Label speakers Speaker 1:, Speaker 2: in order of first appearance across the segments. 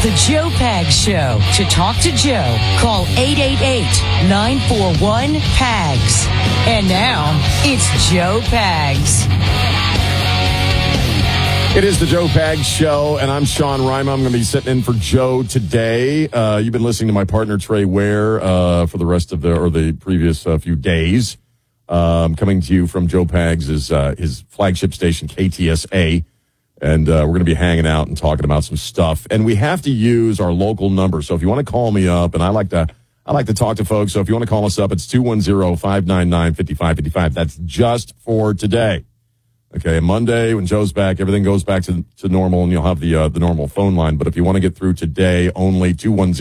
Speaker 1: The Joe Pags Show. To talk to Joe, call 888-941-PAGS. And now, it's Joe Pags.
Speaker 2: It is the Joe Pags Show, and I'm Sean Rima. I'm going to be sitting in for Joe today. You've been listening to my partner, Trey Ware, for the rest of the previous few days. Coming to you from Joe Pags' his flagship station, KTSA. And we're going to be hanging out and talking about some stuff. And we have to use our local number. So if you want to call me up, and I like to talk to folks. So if you want to call us up, it's 210-599-5555. That's just for today. Okay, Monday, when Joe's back, everything goes back to normal, and you'll have the normal phone line. But if you want to get through today, only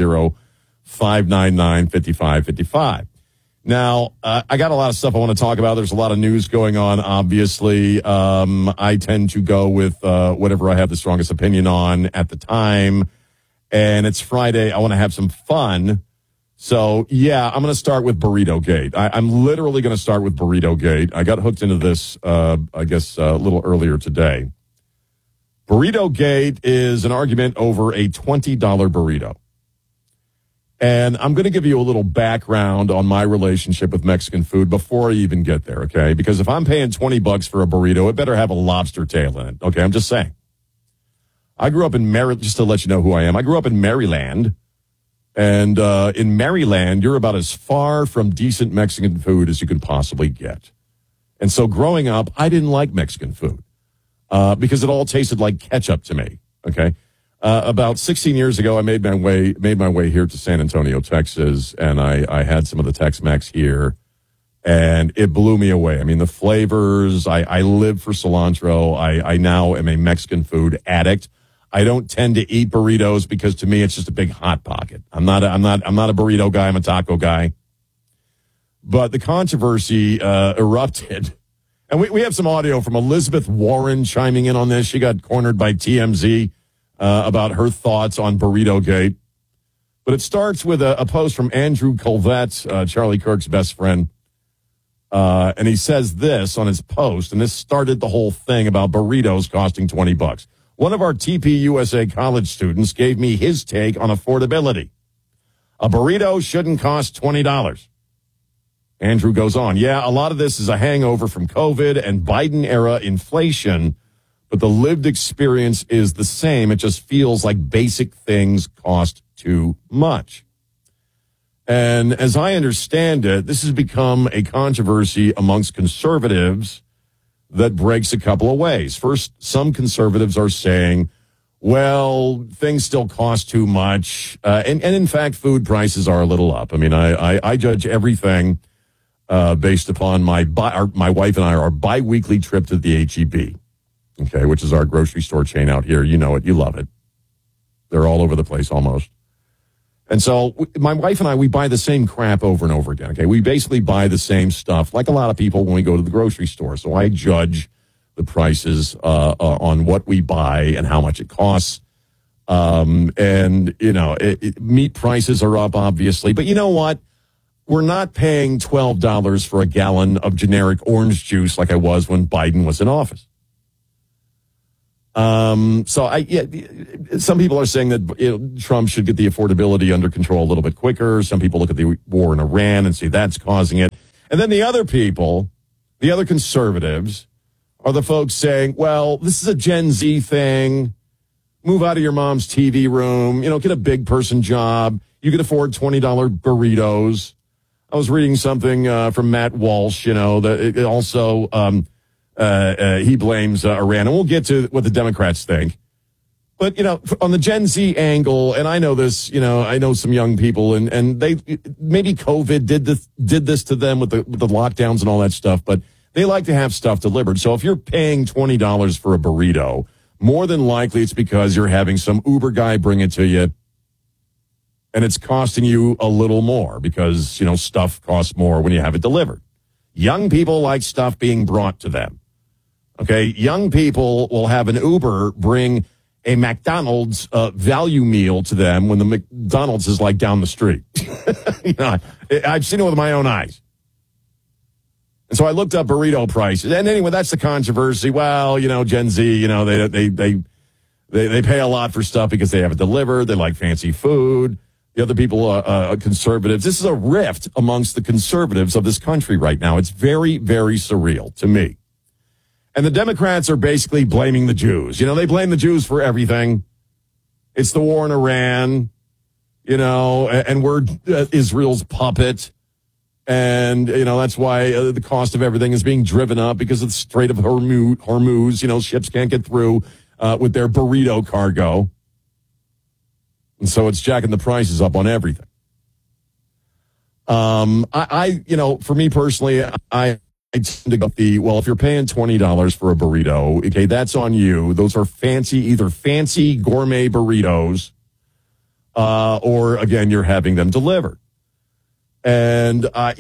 Speaker 2: 210-599-5555. Now, I got a lot of stuff I want to talk about. There's a lot of news going on, obviously. I tend to go with whatever I have the strongest opinion on at the time. And it's Friday. I want to have some fun. So, yeah, I'm going to start with Burrito Gate. I'm literally going to start with Burrito Gate. I got hooked into this, a little earlier today. Burrito Gate is an argument over a $20 burrito. And I'm going to give you a little background on my relationship with Mexican food before I even get there, okay? Because if I'm paying $20 for a burrito, it better have a lobster tail in it, okay? I'm just saying. I grew up in Maryland, just to let you know who I am. I grew up in Maryland. And in Maryland, you're about as far from decent Mexican food as you can possibly get. And so growing up, I didn't like Mexican food because it all tasted like ketchup to me, okay? About 16 years ago, I made my way here to San Antonio, Texas, and I had some of the Tex-Mex here, and it blew me away. I mean, the flavors, I live for cilantro. I now am a Mexican food addict. I don't tend to eat burritos because to me it's just a big hot pocket. I'm not a burrito guy. I'm a taco guy. But the controversy erupted, and we have some audio from Elizabeth Warren chiming in on this. She got cornered by TMZ about her thoughts on Burrito Gate. But it starts with a post from Andrew Colvette, Charlie Kirk's best friend, and he says this on his post, and this started the whole thing about burritos costing $20. One of our TPUSA college students gave me his take on affordability. A burrito shouldn't cost $20. Andrew goes on, yeah, a lot of this is a hangover from COVID and Biden-era inflation, but the lived experience is the same. It just feels like basic things cost too much. And as I understand it, this has become a controversy amongst conservatives that breaks a couple of ways. First, some conservatives are saying, well, things still cost too much. And in fact, food prices are a little up. I mean, I judge everything based upon my wife and I, our biweekly trip to the H-E-B, okay, which is our grocery store chain out here. You know it. You love it. They're all over the place almost. And so my wife and I, we buy the same crap over and over again, okay? We basically buy the same stuff, like a lot of people when we go to the grocery store. So I judge the prices on what we buy and how much it costs. And, you know, meat prices are up, obviously. But you know what? We're not paying $12 for a gallon of generic orange juice like I was when Biden was in office. Some people are saying that Trump should get the affordability under control a little bit quicker. Some people look at the war in Iran and say that's causing it. And then the other people, the other conservatives, are the folks saying, well, this is a Gen Z thing. Move out of your mom's TV room. You know, get a big person job. You can afford $20 burritos. I was reading something from Matt Walsh, you know, that it also he blames Iran. And we'll get to what the Democrats think. But, you know, on the Gen Z angle, and I know this, you know, I know some young people, and they maybe COVID did this to them with the lockdowns and all that stuff, but they like to have stuff delivered. So if you're paying $20 for a burrito, more than likely it's because you're having some Uber guy bring it to you, and it's costing you a little more because, you know, stuff costs more when you have it delivered. Young people like stuff being brought to them. Okay, young people will have an Uber bring a McDonald's value meal to them when the McDonald's is like down the street. You know, I've seen it with my own eyes. And so I looked up burrito prices. And anyway, that's the controversy. Well, you know, Gen Z, you know, they They pay a lot for stuff because they have it delivered. They like fancy food. The other people are conservatives. This is a rift amongst the conservatives of this country right now. It's very, very surreal to me. And the Democrats are basically blaming the Jews. They blame the Jews for everything. It's the war in Iran, and we're Israel's puppet. And, that's why the cost of everything is being driven up because of the Strait of Hormuz. Ships can't get through with their burrito cargo. And so it's jacking the prices up on everything. For me personally, I tend to go if you're paying $20 for a burrito, okay, that's on you. Those are either fancy gourmet burritos, or again, you're having them delivered. And, I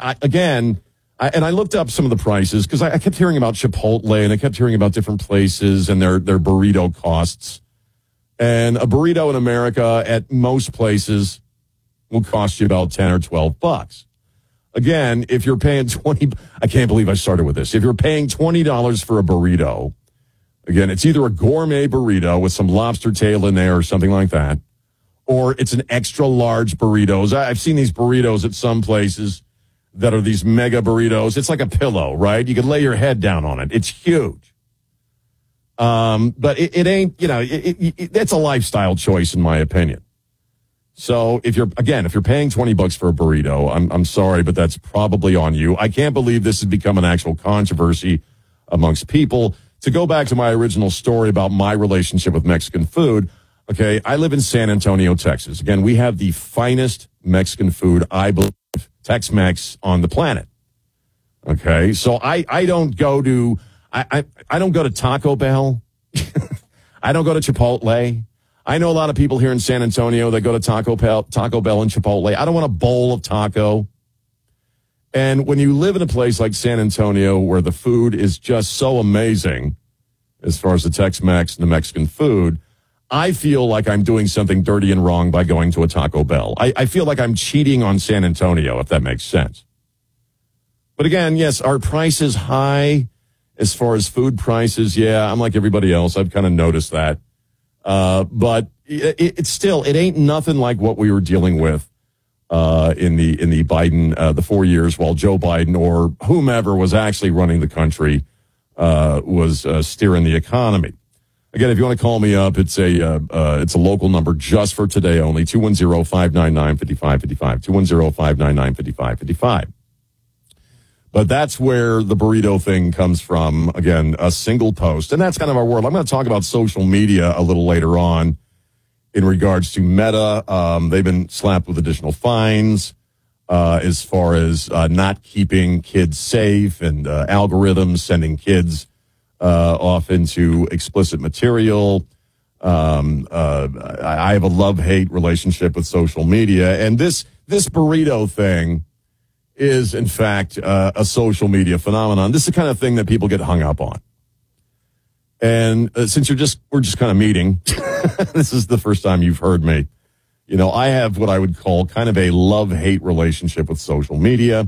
Speaker 2: looked up some of the prices because I kept hearing about Chipotle and I kept hearing about different places and their burrito costs. And a burrito in America at most places will cost you about $10 or $12. Again, if you're paying I can't believe I started with this. If you're paying $20 for a burrito, again, it's either a gourmet burrito with some lobster tail in there or something like that, or it's an extra large burritos. I've seen these burritos at some places that are these mega burritos. It's like a pillow, right? You can lay your head down on it. It's huge. But it ain't, it's a lifestyle choice in my opinion. So if you're paying $20 for a burrito, I'm sorry, but that's probably on you. I can't believe this has become an actual controversy amongst people. To go back to my original story about my relationship with Mexican food, okay, I live in San Antonio, Texas. Again, we have the finest Mexican food, I believe, Tex-Mex on the planet. Okay, so I don't go to Taco Bell. I don't go to Chipotle. I know a lot of people here in San Antonio that go to Taco Bell and Chipotle. I don't want a bowl of taco. And when you live in a place like San Antonio where the food is just so amazing, as far as the Tex-Mex and the Mexican food, I feel like I'm doing something dirty and wrong by going to a Taco Bell. I feel like I'm cheating on San Antonio, if that makes sense. But again, yes, are prices high as far as food prices? Yeah, I'm like everybody else. I've kind of noticed that. But it's still, it ain't nothing like what we were dealing with in the Biden, the 4 years while Joe Biden or whomever was actually running the country was steering the economy. Again, if you want to call me up, it's a local number just for today only, 210-599-5555, 210-599-5555. But that's where the burrito thing comes from. Again, a single post. And that's kind of our world. I'm going to talk about social media a little later on in regards to Meta. They've been slapped with additional fines as far as not keeping kids safe and algorithms sending kids off into explicit material. I have a love-hate relationship with social media. And this burrito thing is, in fact, a social media phenomenon. This is the kind of thing that people get hung up on. And since we're just kind of meeting, this is the first time you've heard me. I have what I would call kind of a love-hate relationship with social media.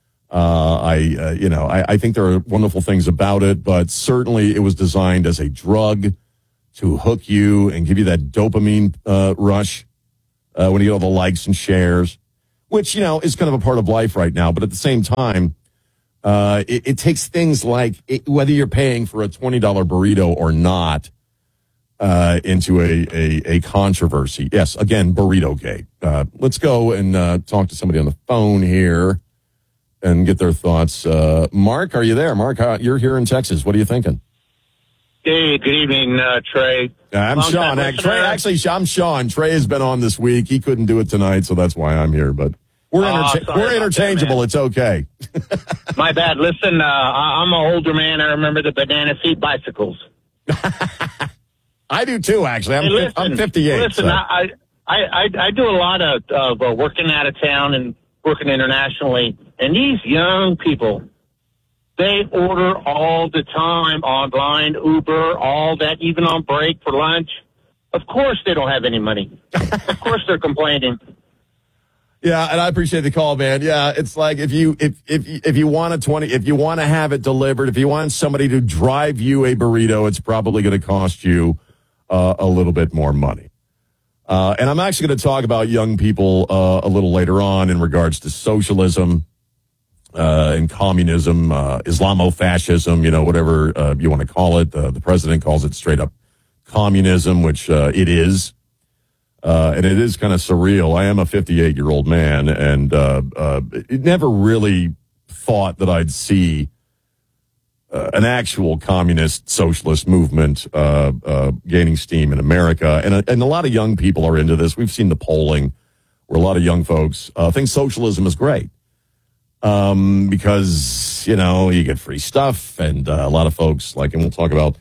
Speaker 2: I think there are wonderful things about it, but certainly it was designed as a drug to hook you and give you that dopamine rush when you get all the likes and shares, which, is kind of a part of life right now. But at the same time, it takes things like whether you're paying for a $20 burrito or not into a controversy. Yes, again, Burrito Gate. Let's go and talk to somebody on the phone here and get their thoughts. Mark, are you there? Mark, you're here in Texas. What are you thinking?
Speaker 3: Hey, good evening, Trey.
Speaker 2: I'm Sean. I'm Sean. Trey has been on this week. He couldn't do it tonight, so that's why I'm here. But we're interchangeable. That, it's okay.
Speaker 3: My bad. Listen, I'm an older man. I remember the banana seat bicycles.
Speaker 2: I do too, actually. I'm 58.
Speaker 3: Listen, so. I do a lot of working out of town and working internationally, and these young people, they order all the time online, Uber, all that, even on break for lunch. Of course they don't have any money. Of course they're complaining.
Speaker 2: Yeah, and I appreciate the call, man. Yeah, it's like if you want if you want to have it delivered, if you want somebody to drive you a burrito, it's probably going to cost you a little bit more money. And I'm actually going to talk about young people a little later on in regards to socialism and communism, Islamofascism, whatever you want to call it. The president calls it straight up communism, which it is. And it is kind of surreal. I am a 58-year-old man, and it never really thought that I'd see an actual communist socialist movement gaining steam in America. And a lot of young people are into this. We've seen the polling where a lot of young folks think socialism is great because, you get free stuff. And a lot of folks, and we'll talk about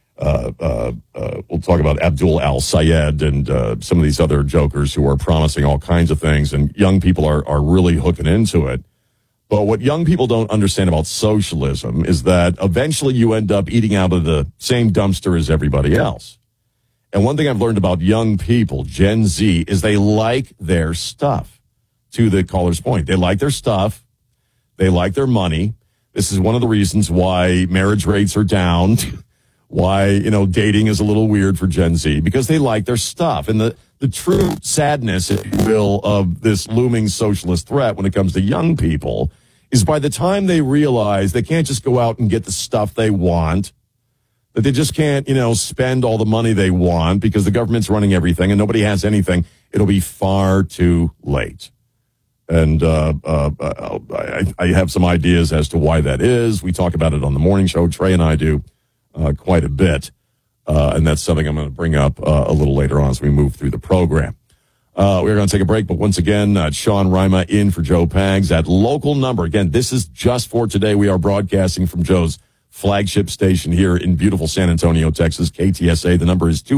Speaker 2: Abdul al-Sayed and some of these other jokers who are promising all kinds of things. And young people are really hooking into it. But what young people don't understand about socialism is that eventually you end up eating out of the same dumpster as everybody else. And one thing I've learned about young people, Gen Z, is they like their stuff. To the caller's point, they like their stuff. They like their money. This is one of the reasons why marriage rates are down, why, dating is a little weird for Gen Z, because they like their stuff. And the true sadness, if you will, of this looming socialist threat when it comes to young people is by the time they realize they can't just go out and get the stuff they want, that they just can't, spend all the money they want because the government's running everything and nobody has anything, it'll be far too late. And I have some ideas as to why that is. We talk about it on the morning show. Trey and I do quite a bit. And that's something I'm going to bring up a little later on as we move through the program. We're going to take a break, but once again, Sean Rima in for Joe Pags. That local number, again, this is just for today. We are broadcasting from Joe's flagship station here in beautiful San Antonio, Texas, KTSA. The number is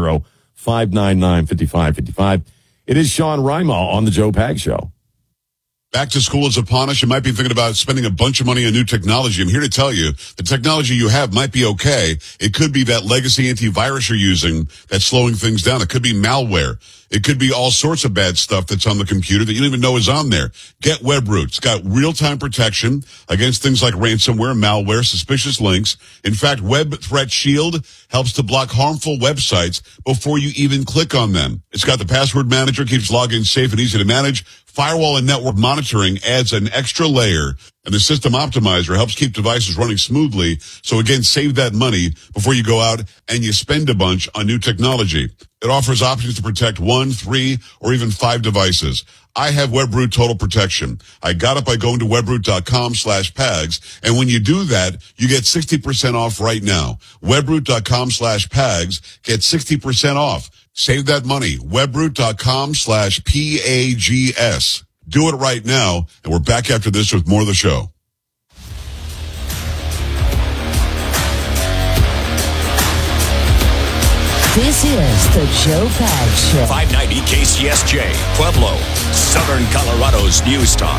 Speaker 2: 210-599-5555. It is Sean Rima on the Joe Pags Show.
Speaker 4: Back to school is upon us. You might be thinking about spending a bunch of money on new technology. I'm here to tell you the technology you have might be okay. It could be that legacy antivirus you're using that's slowing things down. It could be malware. It could be all sorts of bad stuff that's on the computer that you don't even know is on there. Get WebRoot. It's got real-time protection against things like ransomware, malware, suspicious links. In fact, Web Threat Shield helps to block harmful websites before you even click on them. It's got the password manager, keeps login safe and easy to manage. Firewall and network monitoring adds an extra layer, and the system optimizer helps keep devices running smoothly. So again, save that money before you go out and you spend a bunch on new technology. It offers options to protect 1, 3, or even 5 devices. I have WebRoot Total Protection. I got it by going to webroot.com/PAGS. And when you do that, you get 60% off right now. Webroot.com/PAGS. Get 60% off. Save that money. Webroot.com/PAGS. Do it right now. And we're back after this with more of the show.
Speaker 1: This is the Joe Pags Show.
Speaker 5: 590 KCSJ, Pueblo, Southern Colorado's News Talk.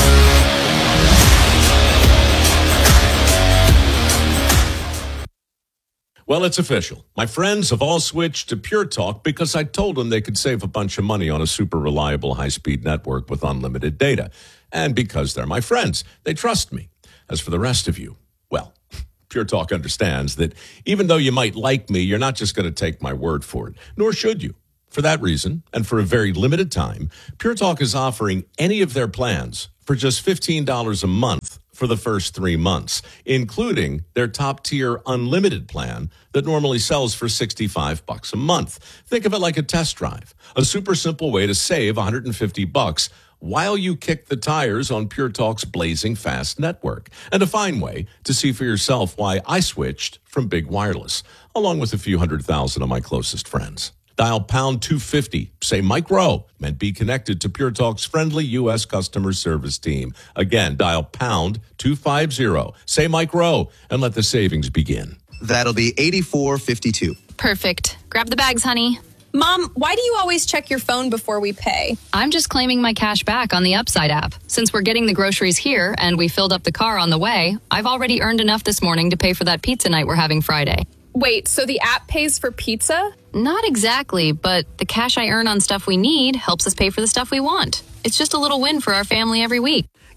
Speaker 6: Well, it's official. My friends have all switched to Pure Talk because I told them they could save a bunch of money on a super reliable high-speed network with unlimited data. And because they're my friends, they trust me. As for the rest of you, well, Pure Talk understands that even though you might like me, you're not just going to take my word for it, nor should you. For that reason, and for a very limited time, Pure Talk is offering any of their plans for just $15 a month for the first 3 months, including their top-tier unlimited plan that normally sells for $65 a month. Think of it like a test drive, a super simple way to save $150 while you kick the tires on Pure Talk's blazing fast network, and a fine way to see for yourself why I switched from big wireless, along with a few 100,000 of my closest friends. Dial pound 250, say Mike Rowe, and be connected to Pure Talk's friendly U.S. customer service team. Again, dial pound 250, say Mike Rowe, and let the savings begin.
Speaker 7: That'll be $84.52.
Speaker 8: Perfect. Grab the bags, honey.
Speaker 9: Mom, why do you always check your phone before we pay?
Speaker 8: I'm just claiming my cash back on the Upside app. Since we're getting the groceries here and we filled up the car on the way, I've already earned enough this morning to pay for that pizza night we're having Friday.
Speaker 9: Wait, so the app pays for pizza?
Speaker 8: Not exactly, but the cash I earn on stuff we need helps us pay for the stuff we want. It's just a little win for our family every week.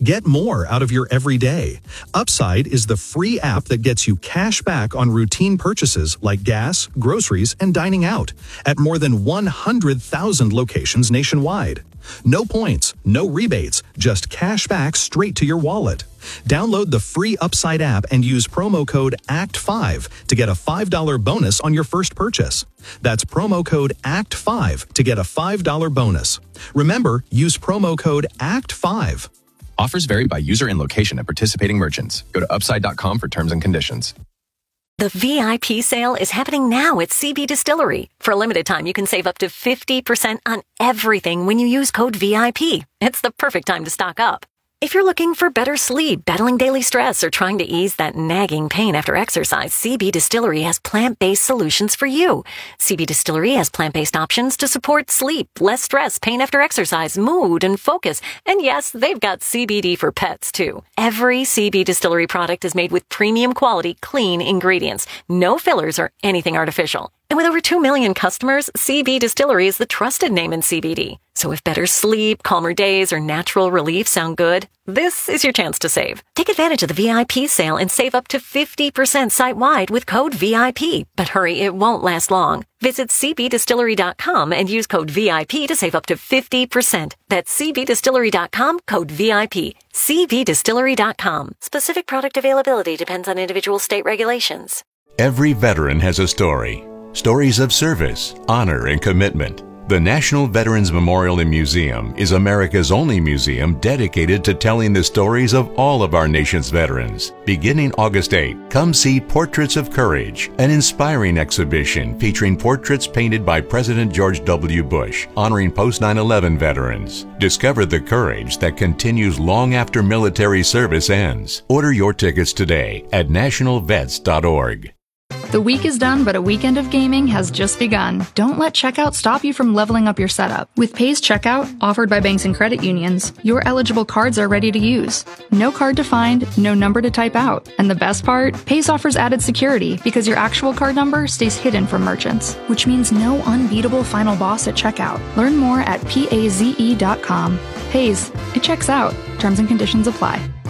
Speaker 10: Get more out of your everyday. Upside is the free app that gets you cash back on routine purchases like gas, groceries, and dining out at more than 100,000 locations nationwide. No points, no rebates, just cash back straight to your wallet. Download the free Upside app and use promo code ACT5 to get a $5 bonus on your first purchase. That's promo code ACT5 to get a $5 bonus. Remember, use promo code ACT5.
Speaker 11: Offers vary by user and location at participating merchants. Go to upside.com for terms and conditions.
Speaker 12: The VIP sale is happening now at CB Distillery. For a limited time, you can save up to 50% on everything when you use code VIP. It's the perfect time to stock up. If you're looking for better sleep, battling daily stress, or trying to ease that nagging pain after exercise, CB Distillery has plant-based solutions for you. CB Distillery has plant-based options to support sleep, less stress, pain after exercise, mood, and focus. And yes, they've got CBD for pets, too. Every CB Distillery product is made with premium quality, clean ingredients. No fillers or anything artificial. And with over 2 million customers, CB Distillery is the trusted name in CBD. So if better sleep, calmer days, or natural relief sound good, this is your chance to save. Take advantage of the VIP sale and save up to 50% site-wide with code VIP. But hurry, it won't last long. Visit cbdistillery.com and use code VIP to save up to 50%. That's cbdistillery.com, code VIP. cbdistillery.com. Specific product availability depends on individual state regulations.
Speaker 13: Every veteran has a story. Stories of service, honor, and commitment. The National Veterans Memorial and Museum is America's only museum dedicated to telling the stories of all of our nation's veterans. Beginning August 8, come see Portraits of Courage, an inspiring exhibition featuring portraits painted by President George W. Bush, honoring post-9/11 veterans. Discover the courage that continues long after military service ends. Order your tickets today at nationalvets.org.
Speaker 14: The week is done, but a weekend of gaming has just begun. Don't let checkout stop you from leveling up your setup. With Pay's Checkout, offered by banks and credit unions, your eligible cards are ready to use. No card to find, no number to type out. And the best part? Pay's offers added security because your actual card number stays hidden from merchants, which means no unbeatable final boss at checkout. Learn more at paze.com. Pay's, it checks out. Terms and conditions apply.